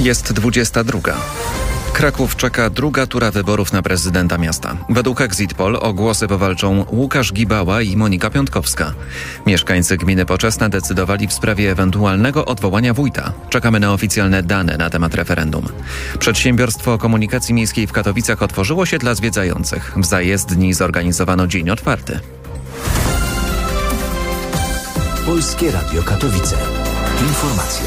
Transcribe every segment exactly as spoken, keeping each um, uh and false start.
Jest dwudziesta druga. Kraków czeka druga tura wyborów na prezydenta miasta. Według Exit Poll o głosy powalczą Łukasz Gibała i Monika Piątkowska. Mieszkańcy gminy Poczesna decydowali w sprawie ewentualnego odwołania wójta. Czekamy na oficjalne dane na temat referendum. Przedsiębiorstwo komunikacji miejskiej w Katowicach otworzyło się dla zwiedzających. W zajezdni zorganizowano dzień otwarty. Polskie Radio Katowice. Informacje.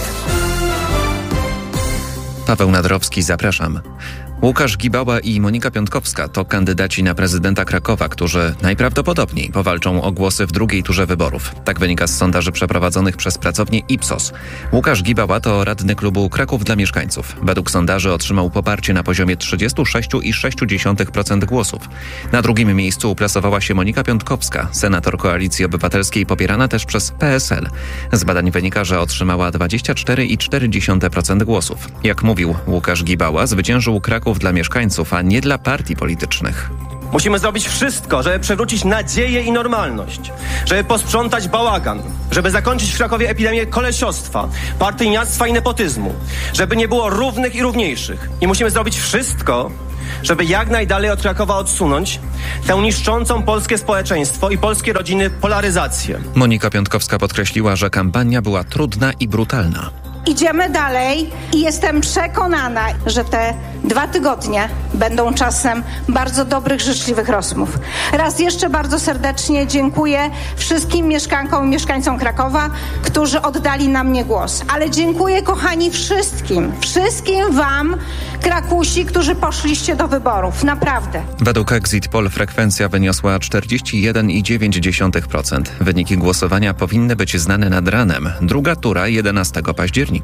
Paweł Nadrowski, zapraszam. Łukasz Gibała i Monika Piątkowska to kandydaci na prezydenta Krakowa, którzy najprawdopodobniej powalczą o głosy w drugiej turze wyborów. Tak wynika z sondaży przeprowadzonych przez pracownię Ipsos. Łukasz Gibała to radny klubu Kraków dla mieszkańców. Według sondaży otrzymał poparcie na poziomie trzydzieści sześć przecinek sześć procent głosów. Na drugim miejscu uplasowała się Monika Piątkowska, senator Koalicji Obywatelskiej, popierana też przez P S L. Z badań wynika, że otrzymała dwadzieścia cztery przecinek cztery procent głosów. Jak mówił Łukasz Gibała, zwyciężył Kraków dla mieszkańców, a nie dla partii politycznych. Musimy zrobić wszystko, żeby przywrócić nadzieję i normalność, żeby posprzątać bałagan, żeby zakończyć w Krakowie epidemię kolesiostwa, partyjniactwa i nepotyzmu, żeby nie było równych i równiejszych. I musimy zrobić wszystko, żeby jak najdalej od Krakowa odsunąć tę niszczącą polskie społeczeństwo i polskie rodziny polaryzację. Monika Piątkowska podkreśliła, że kampania była trudna i brutalna. Idziemy dalej i jestem przekonana, że te dwa tygodnie będą czasem bardzo dobrych, życzliwych rozmów. Raz jeszcze bardzo serdecznie dziękuję wszystkim mieszkankom i mieszkańcom Krakowa, którzy oddali na mnie głos. Ale dziękuję, kochani, wszystkim, wszystkim wam, Krakusi, którzy poszliście do wyborów. Naprawdę. Według Exit Poll frekwencja wyniosła czterdzieści jeden przecinek dziewięć procent. Wyniki głosowania powinny być znane nad ranem. Druga tura jedenastego października.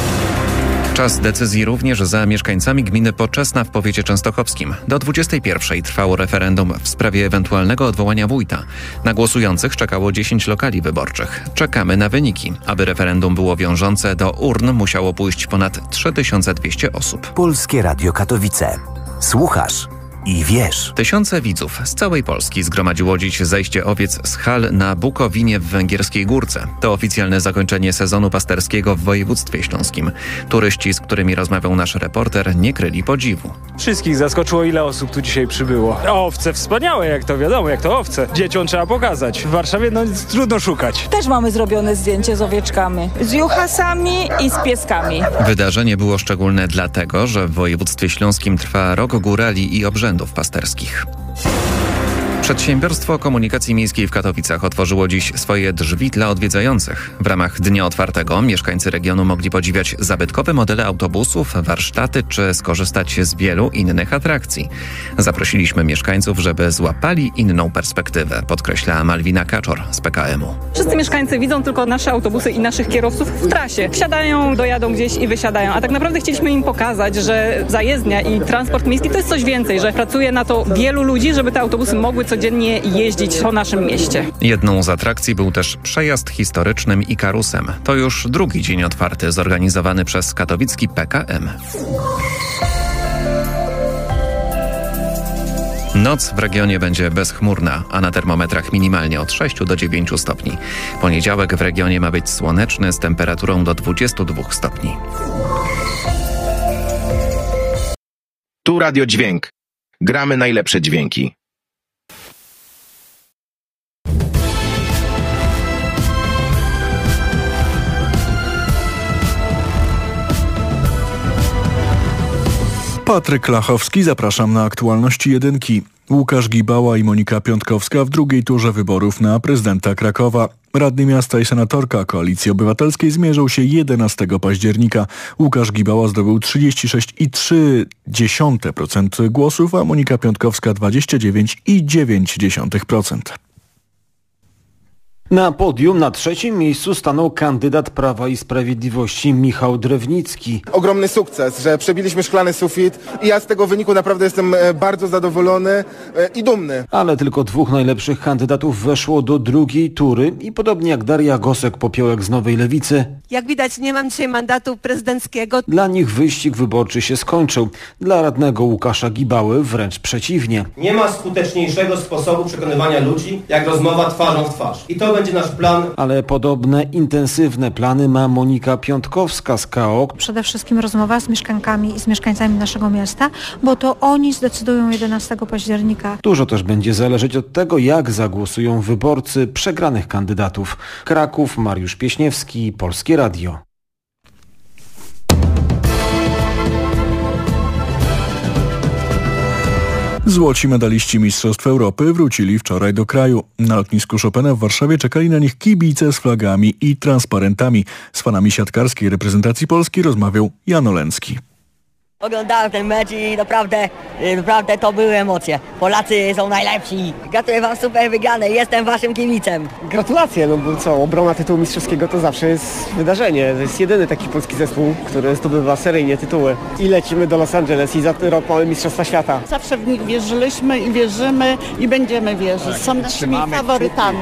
Czas decyzji również za mieszkańcami gminy Poczesna w powiecie częstochowskim. Do dwudziestej pierwszej trwało referendum w sprawie ewentualnego odwołania wójta. Na głosujących czekało dziesięć lokali wyborczych. Czekamy na wyniki. Aby referendum było wiążące, do urn musiało pójść ponad trzy tysiące dwieście osób. Polskie Radio Katowice. Słuchasz i wiesz. Tysiące widzów z całej Polski zgromadziło dziś zejście owiec z hal na Bukowinie w Węgierskiej Górce. To oficjalne zakończenie sezonu pasterskiego w województwie śląskim. Turyści, z którymi rozmawiał nasz reporter, nie kryli podziwu. Wszystkich zaskoczyło, ile osób tu dzisiaj przybyło. Owce wspaniałe, jak to wiadomo, jak to owce. Dzieciom trzeba pokazać. W Warszawie no trudno szukać. Też mamy zrobione zdjęcie z owieczkami, z juchasami i z pieskami. Wydarzenie było szczególne dlatego, że w województwie śląskim trwa rok górali i obrzędów pasterskich. Przedsiębiorstwo komunikacji miejskiej w Katowicach otworzyło dziś swoje drzwi dla odwiedzających. W ramach Dnia Otwartego mieszkańcy regionu mogli podziwiać zabytkowe modele autobusów, warsztaty czy skorzystać z wielu innych atrakcji. Zaprosiliśmy mieszkańców, żeby złapali inną perspektywę, podkreśla Malwina Kaczor z P K M u. Wszyscy mieszkańcy widzą tylko nasze autobusy i naszych kierowców w trasie. Wsiadają, dojadą gdzieś i wysiadają. A tak naprawdę chcieliśmy im pokazać, że zajezdnia i transport miejski to jest coś więcej, że pracuje na to wielu ludzi, żeby te autobusy mogły codziennie jeździć po naszym mieście. Jedną z atrakcji był też przejazd historycznym Ikarusem. To już drugi dzień otwarty zorganizowany przez katowicki P K M. Noc w regionie będzie bezchmurna, a na termometrach minimalnie od sześciu do dziewięciu stopni. Poniedziałek w regionie ma być słoneczny z temperaturą do dwudziestu dwóch stopni. Tu Radio Dźwięk. Gramy najlepsze dźwięki. Patryk Lachowski, zapraszam na aktualności jedynki. Łukasz Gibała i Monika Piątkowska w drugiej turze wyborów na prezydenta Krakowa. Radny miasta i senatorka Koalicji Obywatelskiej zmierzą się jedenastego października. Łukasz Gibała zdobył trzydzieści sześć przecinek trzy procent głosów, a Monika Piątkowska dwadzieścia dziewięć przecinek dziewięć procent. Na podium na trzecim miejscu stanął kandydat Prawa i Sprawiedliwości Michał Drewnicki. Ogromny sukces, że przebiliśmy szklany sufit i ja z tego wyniku naprawdę jestem bardzo zadowolony i dumny. Ale tylko dwóch najlepszych kandydatów weszło do drugiej tury i podobnie jak Daria Gosek-Popiołek z Nowej Lewicy. Jak widać, nie mam dzisiaj mandatu prezydenckiego. Dla nich wyścig wyborczy się skończył. Dla radnego Łukasza Gibały wręcz przeciwnie. Nie ma skuteczniejszego sposobu przekonywania ludzi jak rozmowa twarzą w twarz. I to będzie nasz plan. Ale podobne intensywne plany ma Monika Piątkowska z K O. Przede wszystkim rozmowa z mieszkankami i z mieszkańcami naszego miasta, bo to oni zdecydują jedenastego października. Dużo też będzie zależeć od tego, jak zagłosują wyborcy przegranych kandydatów. Kraków, Mariusz Pieśniewski, Polskie Radio. Złoci medaliści Mistrzostw Europy wrócili wczoraj do kraju. Na lotnisku Chopina w Warszawie czekali na nich kibice z flagami i transparentami. Z fanami siatkarskiej reprezentacji Polski rozmawiał Jan Oleński. Oglądałem ten mecz i naprawdę, naprawdę to były emocje. Polacy są najlepsi. Gratuluję wam super wygranej, jestem waszym kibicem. Gratulacje, no bo co, obrona tytułu mistrzowskiego to zawsze jest wydarzenie. To jest jedyny taki polski zespół, który zdobywa seryjnie tytuły. I lecimy do Los Angeles i za rok mamy Mistrzostwa Świata. Zawsze w nich wierzyliśmy i wierzymy i będziemy wierzyć. Są naszymi faworytami.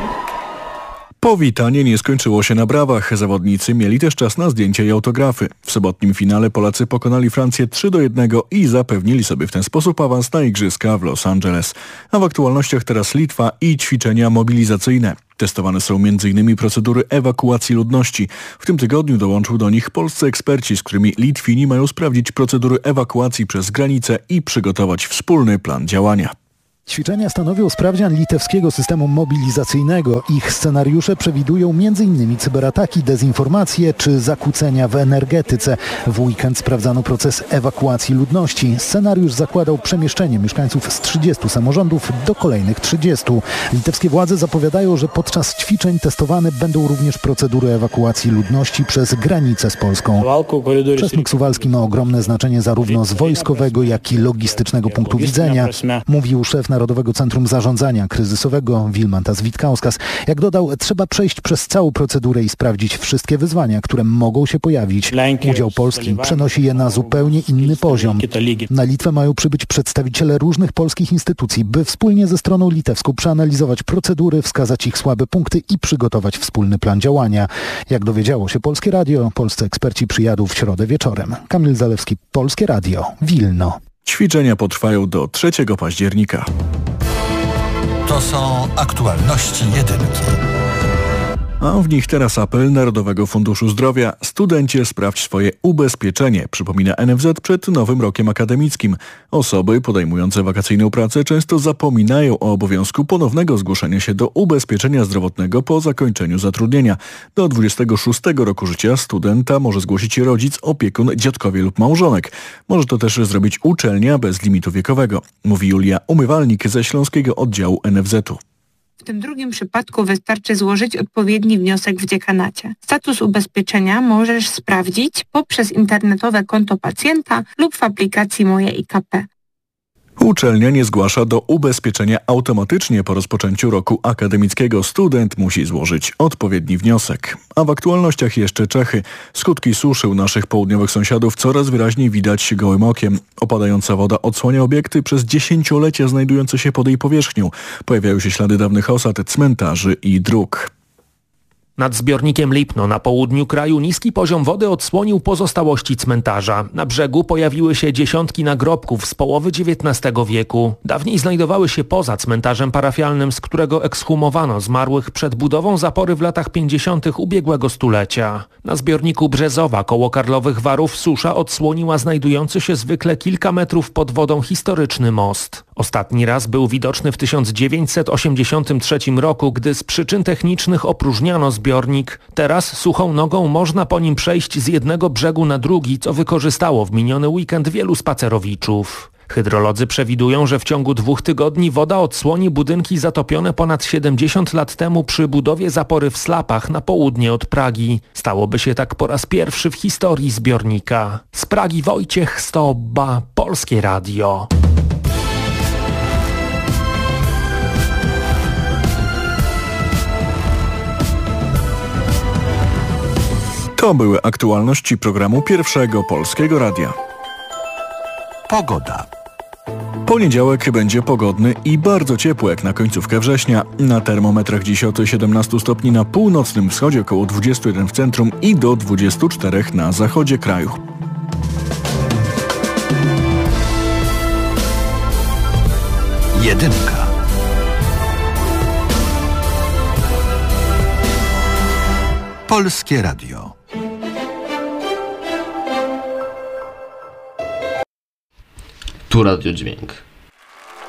Powitanie nie skończyło się na brawach. Zawodnicy mieli też czas na zdjęcia i autografy. W sobotnim finale Polacy pokonali Francję trzy do jednego i zapewnili sobie w ten sposób awans na igrzyska w Los Angeles. A w aktualnościach teraz Litwa i ćwiczenia mobilizacyjne. Testowane są między innymi procedury ewakuacji ludności. W tym tygodniu dołączył do nich polscy eksperci, z którymi Litwini mają sprawdzić procedury ewakuacji przez granicę i przygotować wspólny plan działania. Ćwiczenia stanowią sprawdzian litewskiego systemu mobilizacyjnego. Ich scenariusze przewidują między innymi cyberataki, dezinformacje czy zakłócenia w energetyce. W weekend sprawdzano proces ewakuacji ludności. Scenariusz zakładał przemieszczenie mieszkańców z trzydziestu samorządów do kolejnych trzydziestu. Litewskie władze zapowiadają, że podczas ćwiczeń testowane będą również procedury ewakuacji ludności przez granicę z Polską. Czesnek Suwalski ma ogromne znaczenie zarówno z wojskowego, jak i logistycznego punktu widzenia, mówił szef Narodowego Centrum Zarządzania Kryzysowego Vilmantas Vitkauskas. Jak dodał, trzeba przejść przez całą procedurę i sprawdzić wszystkie wyzwania, które mogą się pojawić. Udział Polski przenosi je na zupełnie inny poziom. Na Litwę mają przybyć przedstawiciele różnych polskich instytucji, by wspólnie ze stroną litewską przeanalizować procedury, wskazać ich słabe punkty i przygotować wspólny plan działania. Jak dowiedziało się Polskie Radio, polscy eksperci przyjadą w środę wieczorem. Kamil Zalewski, Polskie Radio, Wilno. Ćwiczenia potrwają do trzeciego października. To są aktualności jedynki. A w nich teraz apel Narodowego Funduszu Zdrowia. Studencie, sprawdź swoje ubezpieczenie, przypomina N F Z przed nowym rokiem akademickim. Osoby podejmujące wakacyjną pracę często zapominają o obowiązku ponownego zgłoszenia się do ubezpieczenia zdrowotnego po zakończeniu zatrudnienia. Do dwudziestego szóstego roku życia studenta może zgłosić rodzic, opiekun, dziadkowie lub małżonek. Może to też zrobić uczelnia bez limitu wiekowego, mówi Julia Umywalnik ze Śląskiego Oddziału N F Z-u. W tym drugim przypadku wystarczy złożyć odpowiedni wniosek w dziekanacie. Status ubezpieczenia możesz sprawdzić poprzez internetowe konto pacjenta lub w aplikacji Moje I K P. Uczelnia nie zgłasza do ubezpieczenia automatycznie po rozpoczęciu roku akademickiego. Student musi złożyć odpowiedni wniosek. A w aktualnościach jeszcze Czechy. Skutki suszy u naszych południowych sąsiadów coraz wyraźniej widać gołym okiem. Opadająca woda odsłania obiekty przez dziesięciolecia znajdujące się pod jej powierzchnią. Pojawiają się ślady dawnych osad, cmentarzy i dróg. Nad zbiornikiem Lipno na południu kraju niski poziom wody odsłonił pozostałości cmentarza. Na brzegu pojawiły się dziesiątki nagrobków z połowy dziewiętnastego wieku. Dawniej znajdowały się poza cmentarzem parafialnym, z którego ekshumowano zmarłych przed budową zapory w latach pięćdziesiątych ubiegłego stulecia. Na zbiorniku Brzezowa koło Karlowych Warów susza odsłoniła znajdujący się zwykle kilka metrów pod wodą historyczny most. Ostatni raz był widoczny w tysiąc dziewięćset osiemdziesiątym trzecim roku, gdy z przyczyn technicznych opróżniano zbiornik. Teraz suchą nogą można po nim przejść z jednego brzegu na drugi, co wykorzystało w miniony weekend wielu spacerowiczów. Hydrolodzy przewidują, że w ciągu dwóch tygodni woda odsłoni budynki zatopione ponad siedemdziesiąt lat temu przy budowie zapory w Slapach na południe od Pragi. Stałoby się tak po raz pierwszy w historii zbiornika. Z Pragi Wojciech Stobba, Polskie Radio. To były aktualności programu Pierwszego Polskiego Radia. Pogoda. Poniedziałek będzie pogodny i bardzo ciepły jak na końcówkę września. Na termometrach dziś od siedemnastu stopni na północnym wschodzie, około dwudziestu jeden w centrum i do dwudziestu czterech na zachodzie kraju. Jedynka. Polskie Radio. Tu Radio Dźwięk.